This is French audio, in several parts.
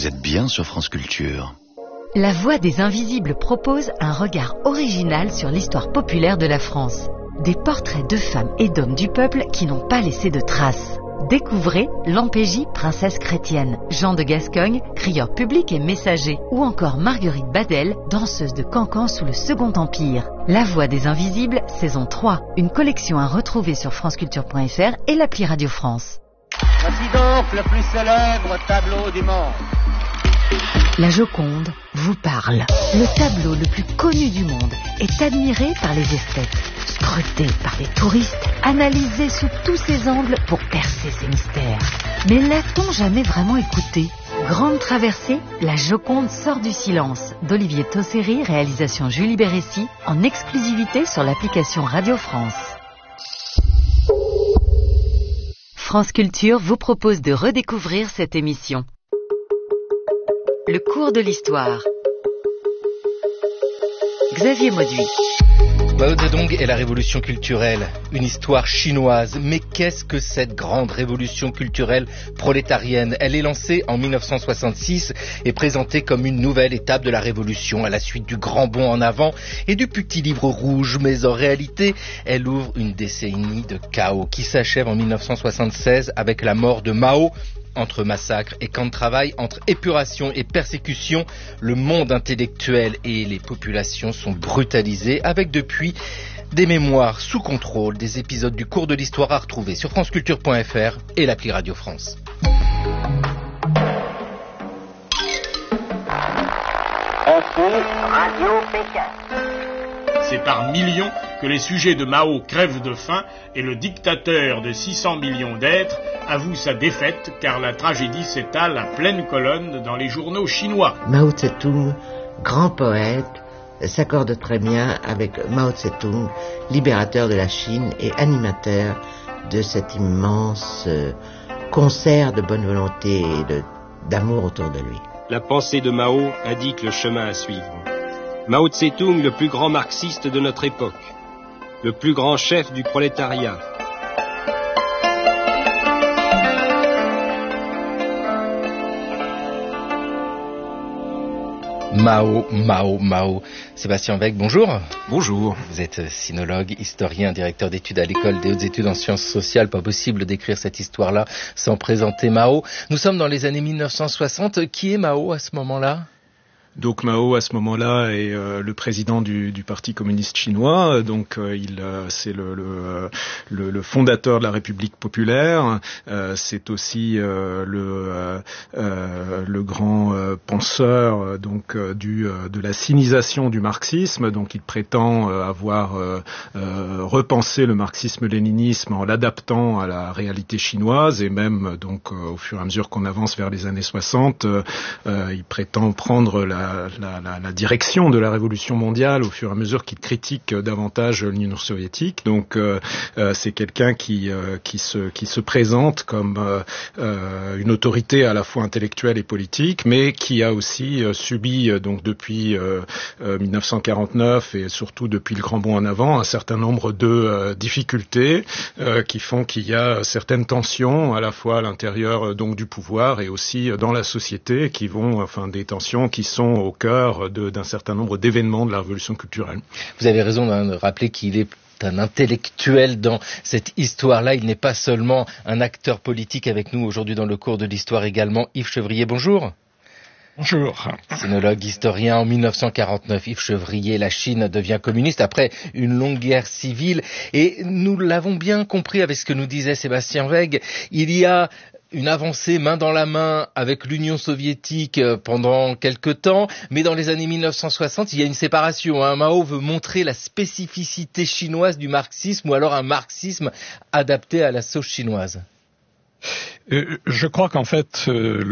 Vous êtes bien sur France Culture. La Voix des Invisibles propose un regard original sur l'histoire populaire de la France. Des portraits de femmes et d'hommes du peuple qui n'ont pas laissé de traces. Découvrez Lampégie, princesse chrétienne, Jean de Gascogne, crieur public et messager, ou encore Marguerite Badel, danseuse de cancan sous le Second Empire. La Voix des Invisibles, saison 3, une collection à retrouver sur franceculture.fr et l'appli Radio France. Voici donc le plus célèbre tableau du monde. La Joconde vous parle. Le tableau le plus connu du monde est admiré par les esthètes, scruté par les touristes, analysé sous tous ses angles pour percer ses mystères. Mais l'a-t-on jamais vraiment écouté ? Grande traversée, La Joconde sort du silence d'Olivier Tosseri, réalisation Julie Bérécy, en exclusivité sur l'application Radio France. France Culture vous propose de redécouvrir cette émission. Le cours de l'histoire. Xavier Mauduit. Mao Zedong et la révolution culturelle, une histoire chinoise. Mais qu'est-ce que cette grande révolution culturelle prolétarienne ? Elle est lancée en 1966 et présentée comme une nouvelle étape de la révolution à la suite du grand bond en avant et du petit livre rouge. Mais en réalité, elle ouvre une décennie de chaos qui s'achève en 1976 avec la mort de Mao. Entre massacres et camps de travail, entre épuration et persécution, le monde intellectuel et les populations sont brutalisés avec depuis des mémoires sous contrôle, des épisodes du cours de l'histoire à retrouver sur franceculture.fr et l'appli Radio France. Radio Pékin. C'est par millions que les sujets de Mao crèvent de faim et le dictateur de 600 millions d'êtres avoue sa défaite car la tragédie s'étale à pleine colonne dans les journaux chinois. Mao Tse-tung, grand poète, s'accorde très bien avec Mao Tse-tung, libérateur de la Chine et animateur de cet immense concert de bonne volonté et d'amour autour de lui. La pensée de Mao indique le chemin à suivre. Mao Tse-tung, le plus grand marxiste de notre époque, le plus grand chef du prolétariat. Mao. Sébastien Weck, bonjour. Bonjour. Vous êtes sinologue, historien, directeur d'études à l'école des hautes études en sciences sociales. Pas possible d'écrire cette histoire-là sans présenter Mao. Nous sommes dans les années 1960. Qui est Mao à ce moment-là ? Donc Mao à ce moment-là est le président du Parti communiste chinois. Donc c'est le fondateur de la République populaire. C'est aussi le grand penseur de la sinisation du marxisme. Donc il prétend avoir repensé le marxisme-léninisme en l'adaptant à la réalité chinoise et même donc au fur et à mesure qu'on avance vers les années 60, il prétend prendre la direction de la révolution mondiale au fur et à mesure qu'il critique davantage l'Union soviétique. Donc c'est quelqu'un qui se présente comme une autorité à la fois intellectuelle et politique, mais qui a aussi subi donc depuis 1949 et surtout depuis le grand bond en avant un certain nombre de difficultés qui font qu'il y a certaines tensions à la fois à l'intérieur donc du pouvoir et aussi dans la société qui vont des tensions qui sont au cœur d'un certain nombre d'événements de la révolution culturelle. Vous avez raison de rappeler qu'il est un intellectuel dans cette histoire-là. Il n'est pas seulement un acteur politique avec nous aujourd'hui dans le cours de l'histoire également. Yves Chevrier, bonjour. Bonjour. Sinologue, historien, en 1949, Yves Chevrier, la Chine devient communiste après une longue guerre civile. Et nous l'avons bien compris avec ce que nous disait Sébastien Weck. Il y a une avancée main dans la main avec l'Union soviétique pendant quelque temps, mais dans les années 1960, il y a une séparation. Mao veut montrer la spécificité chinoise du marxisme ou alors un marxisme adapté à la sauce chinoise. Je crois qu'en fait,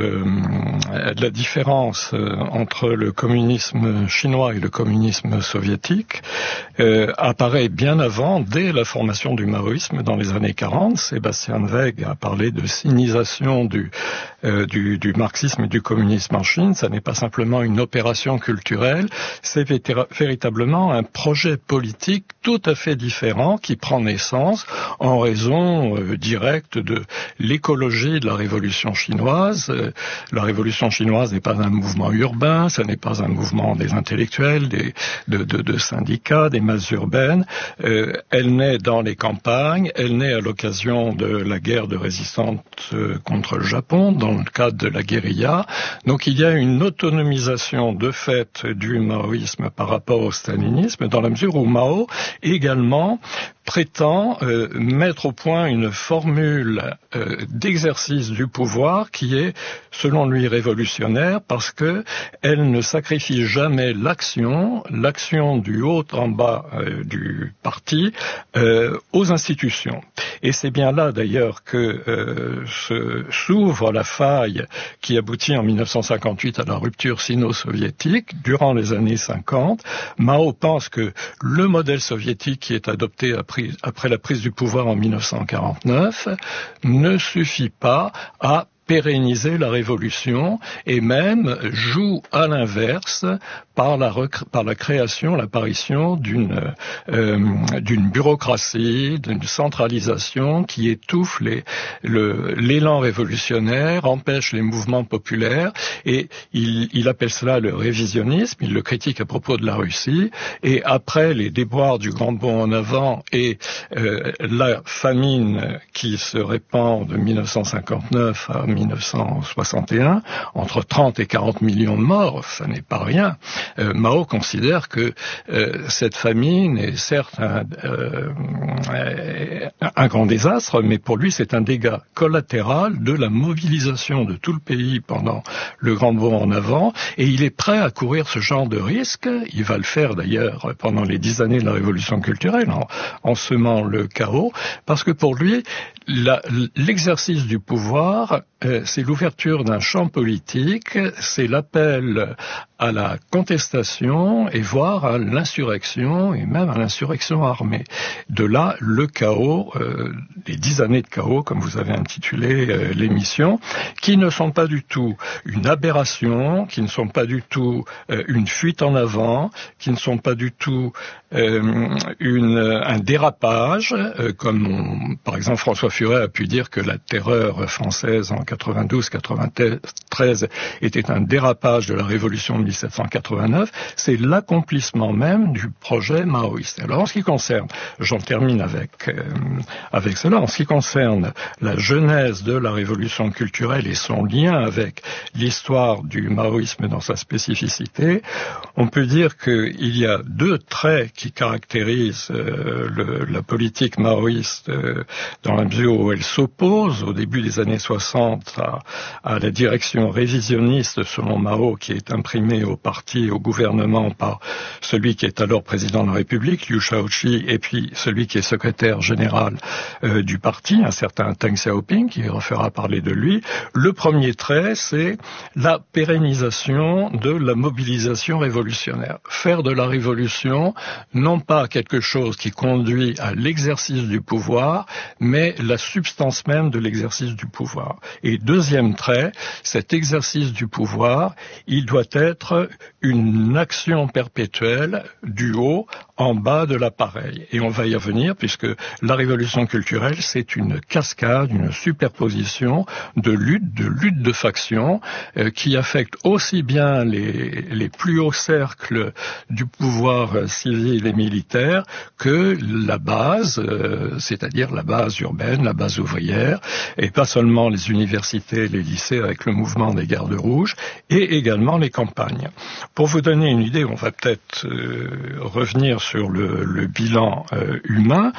la différence entre le communisme chinois et le communisme soviétique apparaît bien avant, dès la formation du maoïsme dans les années 40. Sébastien Weck a parlé de sinisation du marxisme et du communisme en Chine. Ça n'est pas simplement une opération culturelle, c'est véritablement un projet politique tout à fait différent qui prend naissance en raison directe de l'écologie de la révolution chinoise. La révolution chinoise n'est pas un mouvement urbain, ce n'est pas un mouvement des intellectuels, de syndicats, des masses urbaines. Elle naît dans les campagnes, elle naît à l'occasion de la guerre de résistance contre le Japon, dans le cadre de la guérilla. Donc il y a une autonomisation de fait du maoïsme par rapport au stalinisme, dans la mesure où Mao également prétend mettre au point une formule d'exercice du pouvoir qui est, selon lui, révolutionnaire parce que elle ne sacrifie jamais l'action du haut en bas du parti aux institutions. Et c'est bien là d'ailleurs que s'ouvre la faille qui aboutit en 1958 à la rupture sino-soviétique. Durant les années 50, Mao pense que le modèle soviétique qui est adopté après la prise du pouvoir en 1949 ne suffit pas à pérenniser la révolution et même joue à l'inverse par la création, l'apparition d'une bureaucratie, d'une centralisation qui étouffe l'élan révolutionnaire, empêche les mouvements populaires et il appelle cela le révisionnisme, il le critique à propos de la Russie et après les déboires du grand bond en avant et la famine qui se répand de 1959 à 1961, entre 30 et 40 millions de morts, ça n'est pas rien. Mao considère que cette famine est certes un grand désastre, mais pour lui c'est un dégât collatéral de la mobilisation de tout le pays pendant le grand bond en avant, et il est prêt à courir ce genre de risque. Il va le faire d'ailleurs pendant les 10 années de la révolution culturelle, en semant le chaos, parce que pour lui, l'exercice du pouvoir, c'est l'ouverture d'un champ politique, c'est l'appel à la contestation et voire à l'insurrection et même à l'insurrection armée. De là, le chaos, les 10 années de chaos, comme vous avez intitulé l'émission, qui ne sont pas du tout une aberration, qui ne sont pas du tout une fuite en avant, qui ne sont pas du tout un dérapage, comme par exemple François Furet a pu dire que la terreur française en 92-93 était un dérapage de la révolution de 1789, c'est l'accomplissement même du projet maoïste. Alors en ce qui concerne, j'en termine avec cela, en ce qui concerne la genèse de la révolution culturelle et son lien avec l'histoire du maoïsme dans sa spécificité, on peut dire qu'il y a 2 traits qui caractérisent la politique maoïste dans la mesure où elle s'oppose au début des années 60 à la direction révisionniste selon Mao qui est imprimée au parti et au gouvernement par celui qui est alors président de la République, Liu Shaoqi, et puis celui qui est secrétaire général du parti, un certain Deng Xiaoping, qui refera parler de lui. Le premier trait, c'est la pérennisation de la mobilisation révolutionnaire. Faire de la révolution, non pas quelque chose qui conduit à l'exercice du pouvoir, mais la substance même de l'exercice du pouvoir. Et deuxième trait, cet exercice du pouvoir, il doit être une action perpétuelle du haut en bas de l'appareil. Et on va y revenir puisque la révolution culturelle, c'est une cascade, une superposition de luttes de factions qui affectent aussi bien les plus hauts cercles du pouvoir civil et militaire que la base, c'est-à-dire la base urbaine, la base ouvrière, et pas seulement les universités et les lycées avec le mouvement des gardes rouges, et également les campagnes. Pour vous donner une idée, on va peut-être revenir sur le bilan humain.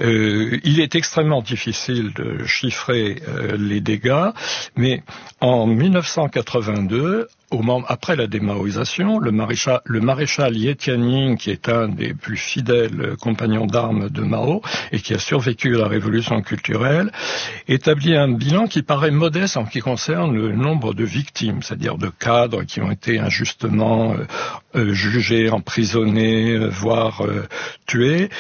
Il est extrêmement difficile de chiffrer les dégâts, mais en 1982, après la démaoïsation, le maréchal Ye Tianming, qui est un des plus fidèles compagnons d'armes de Mao et qui a survécu à la révolution culturelle, établit un bilan qui paraît modeste en ce qui concerne le nombre de victimes, c'est-à-dire de cadres qui ont été injustement jugés, emprisonnés, voire tués.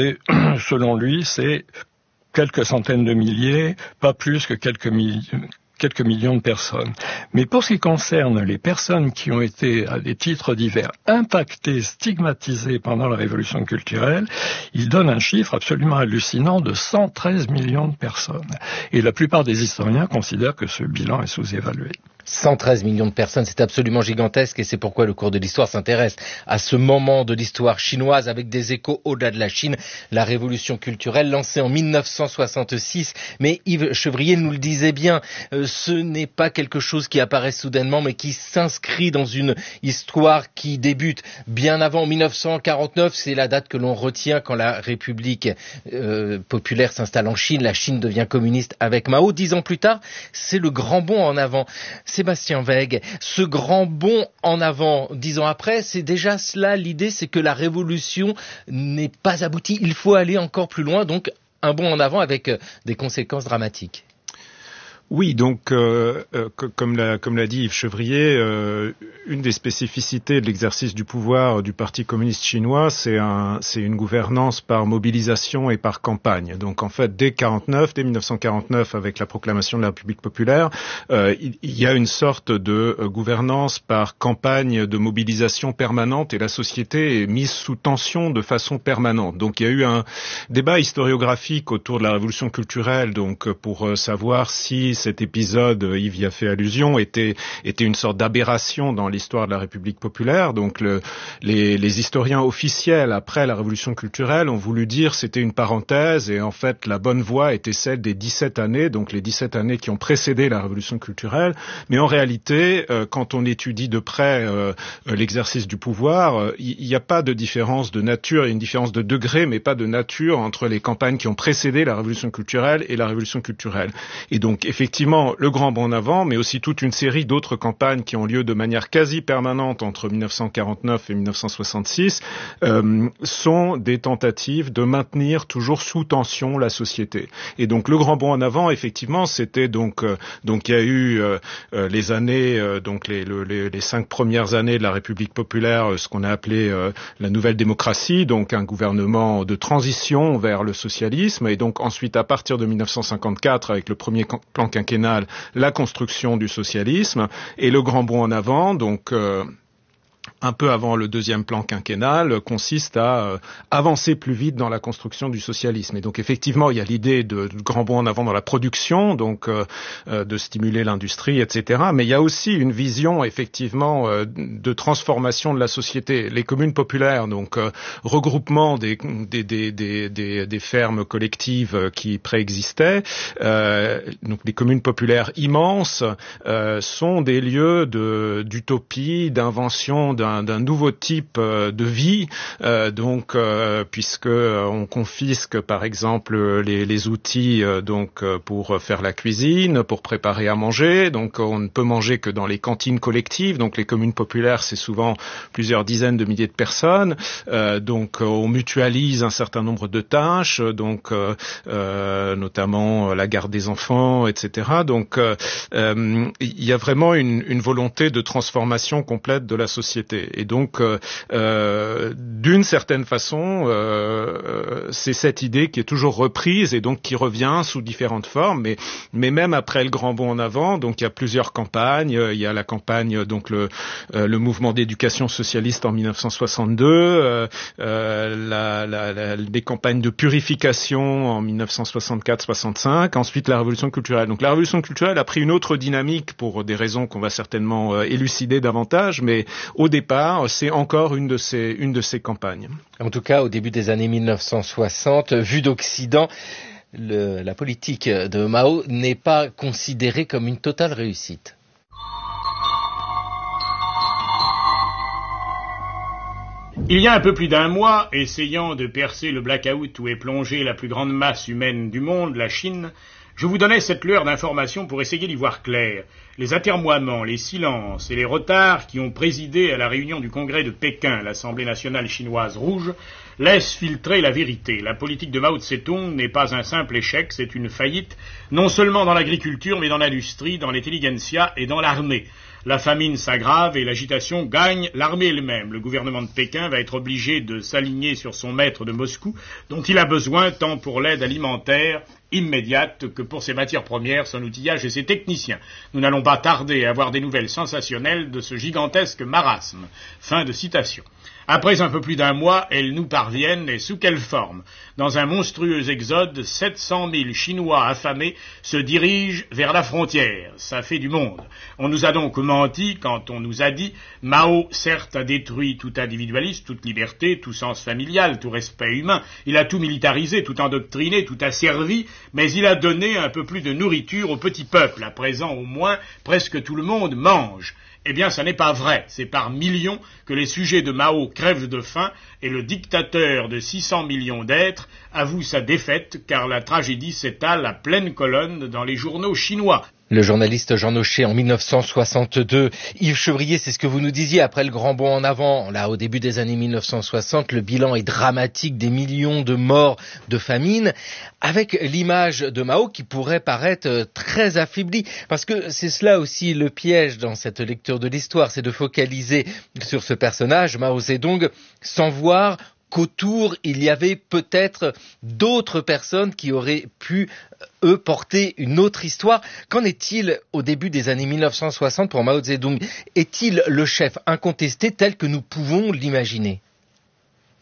Selon lui, c'est quelques centaines de milliers, pas plus que quelques quelques millions de personnes. Mais pour ce qui concerne les personnes qui ont été, à des titres divers, impactées, stigmatisées pendant la révolution culturelle, il donne un chiffre absolument hallucinant de 113 millions de personnes. Et la plupart des historiens considèrent que ce bilan est sous-évalué. 113 millions de personnes, c'est absolument gigantesque et c'est pourquoi le cours de l'histoire s'intéresse à ce moment de l'histoire chinoise avec des échos au-delà de la Chine, la révolution culturelle lancée en 1966. Mais Yves Chevrier nous le disait bien, ce n'est pas quelque chose qui apparaît soudainement mais qui s'inscrit dans une histoire qui débute bien avant 1949. C'est la date que l'on retient quand la République populaire s'installe en Chine. La Chine devient communiste avec Mao. 10 ans plus tard, c'est le grand bond en avant. Sébastien Wegg, ce grand bond en avant, 10 ans après, c'est déjà cela, l'idée c'est que la révolution n'est pas aboutie, il faut aller encore plus loin, donc un bond en avant avec des conséquences dramatiques. Oui, donc comme l'a dit Yves Chevrier, une des spécificités de l'exercice du pouvoir du Parti communiste chinois, c'est une gouvernance par mobilisation et par campagne. Donc en fait, dès 1949, avec la proclamation de la République populaire, il y a une sorte de gouvernance par campagne de mobilisation permanente et la société est mise sous tension de façon permanente. Donc il y a eu un débat historiographique autour de la révolution culturelle, donc pour savoir si cet épisode, Yves y a fait allusion, était une sorte d'aberration dans l'histoire de la République populaire. Donc les historiens officiels après la révolution culturelle ont voulu dire c'était une parenthèse et en fait la bonne voie était celle des 17 années, donc les 17 années qui ont précédé la révolution culturelle. Mais en réalité, quand on étudie de près l'exercice du pouvoir, il n'y a pas de différence de nature, il y a une différence de degré mais pas de nature entre les campagnes qui ont précédé la révolution culturelle et la révolution culturelle. Et donc effectivement le grand bond en avant, mais aussi toute une série d'autres campagnes qui ont lieu de manière quasi permanente entre 1949 et 1966 sont des tentatives de maintenir toujours sous tension la société. Et donc le grand bond en avant, effectivement, c'était donc il y a eu les années donc les 5 premières années de la République populaire, ce qu'on a appelé la nouvelle démocratie, donc un gouvernement de transition vers le socialisme, et donc ensuite à partir de 1954 avec le premier plan quinquennal, la construction du socialisme et le grand bond en avant, donc un peu avant le deuxième plan quinquennal, consiste à avancer plus vite dans la construction du socialisme. Et donc effectivement, il y a l'idée de grand bond en avant dans la production, donc de stimuler l'industrie, etc. Mais il y a aussi une vision effectivement de transformation de la société. Les communes populaires, donc regroupement des fermes collectives qui préexistaient, donc les communes populaires immenses sont des lieux d'utopie, d'invention d'un nouveau type de vie, puisque on confisque par exemple les outils pour faire la cuisine, pour préparer à manger, donc on ne peut manger que dans les cantines collectives, donc les communes populaires c'est souvent plusieurs dizaines de milliers de personnes, donc on mutualise un certain nombre de tâches, donc notamment la garde des enfants, etc. Donc il y a vraiment une volonté de transformation complète de la société. Et donc, d'une certaine façon, c'est cette idée qui est toujours reprise et donc qui revient sous différentes formes. Mais même après le grand bond en avant, donc il y a plusieurs campagnes. Il y a la campagne, donc le mouvement d'éducation socialiste en 1962, des campagnes de purification en 1964-65. Ensuite, la révolution culturelle. Donc la révolution culturelle a pris une autre dynamique pour des raisons qu'on va certainement élucider davantage, mais au départ, c'est encore une de ces campagnes. En tout cas, au début des années 1960, vue d'Occident, la politique de Mao n'est pas considérée comme une totale réussite. Il y a un peu plus d'un mois, essayant de percer le blackout où est plongée la plus grande masse humaine du monde, la Chine, je vous donnais cette lueur d'information pour essayer d'y voir clair. Les atermoiements, les silences et les retards qui ont présidé à la réunion du congrès de Pékin, l'Assemblée nationale chinoise rouge, laissent filtrer la vérité. La politique de Mao Tse-tung n'est pas un simple échec, c'est une faillite, non seulement dans l'agriculture, mais dans l'industrie, dans l'intelligentsia et dans l'armée. La famine s'aggrave et l'agitation gagne l'armée elle-même. Le gouvernement de Pékin va être obligé de s'aligner sur son maître de Moscou, dont il a besoin tant pour l'aide alimentaire immédiate que pour ses matières premières, son outillage et ses techniciens. Nous n'allons pas tarder à avoir des nouvelles sensationnelles de ce gigantesque marasme. » Fin de citation. Après un peu plus d'un mois, elles nous parviennent, et sous quelle forme? Dans un monstrueux exode, 700 000 Chinois affamés se dirigent vers la frontière. Ça fait du monde. On nous a donc menti quand on nous a dit « Mao, certes, a détruit tout individualisme, toute liberté, tout sens familial, tout respect humain. Il a tout militarisé, tout endoctriné, tout asservi, mais il a donné un peu plus de nourriture au petit peuple. À présent, au moins, presque tout le monde mange. » Eh bien, ça n'est pas vrai. C'est par millions que les sujets de Mao crèvent de faim et le dictateur de 600 millions d'êtres avoue sa défaite car la tragédie s'étale à pleine colonne dans les journaux chinois. Le journaliste Jean Nochet en 1962. Yves Chevrier, c'est ce que vous nous disiez après le grand bond en avant. Là, au début des années 1960, le bilan est dramatique, des millions de morts de famine, avec l'image de Mao qui pourrait paraître très affaiblie. Parce que c'est cela aussi le piège dans cette lecture de l'histoire, c'est de focaliser sur ce personnage, Mao Zedong, sans voir qu'autour, il y avait peut-être d'autres personnes qui auraient pu, eux, porter une autre histoire. Qu'en est-il au début des années 1960 pour Mao Zedong? Est-il le chef incontesté tel que nous pouvons l'imaginer?